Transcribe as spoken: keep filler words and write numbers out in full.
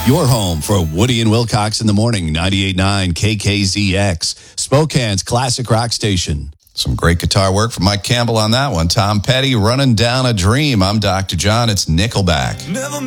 Your home for Woody and Wilcox in the morning, ninety-eight point nine K K Z X, Spokane's classic rock station. Some great guitar work from Mike Campbell on that one. Tom Petty, Running Down a Dream. I'm Doctor John. It's Nickelback. Never